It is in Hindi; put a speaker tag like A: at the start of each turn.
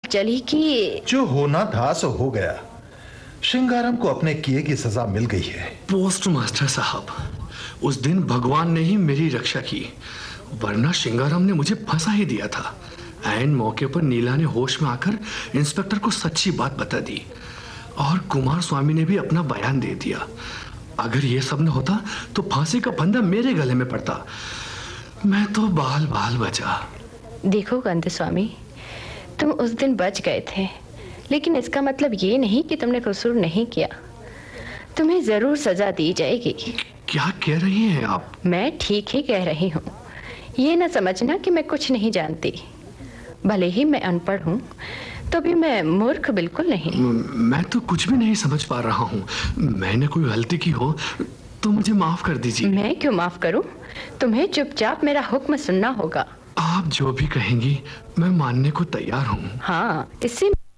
A: चली कि
B: जो होना था सो हो गया। श्रृंगारम को अपने किए की सजा मिल गई है।
C: पोस्ट मास्टर साहब, उस दिन भगवान ने ही मेरी रक्षा की, वरना श्रृंगारम ने मुझे फंसा ही दिया था। ऐन मौके पर नीला ने होश में आकर इंस्पेक्टर को सच्ची बात बता दी और कुमार स्वामी ने भी अपना बयान दे दिया। अगर ये सब न होता तो फांसी का फंदा मेरे गले में पड़ता। मैं तो बाल बाल बचा।
A: देखो गंध स्वामी, तुम उस दिन बच गए थे, लेकिन इसका मतलब ये नहीं कि तुमने कसूर नहीं किया। तुम्हें जरूर सजा दी जाएगी।
C: क्या कह रही हैं आप?
A: मैं ठीक ही कह रही हूँ। ये न समझना कि मैं कुछ नहीं जानती। भले ही मैं अनपढ़ हूँ, तो भी मैं मूर्ख बिल्कुल नहीं।
C: मैं तो कुछ भी नहीं समझ पा रहा हूँ। मैंने कोई गलती की हो तो मुझे माफ कर दीजिए।
A: मैं क्यों माफ करूँ? तुम्हें चुपचाप मेरा हुक्म सुनना होगा।
C: आप जो भी कहेंगी मैं मानने को तैयार हूँ।
A: हाँ, इससे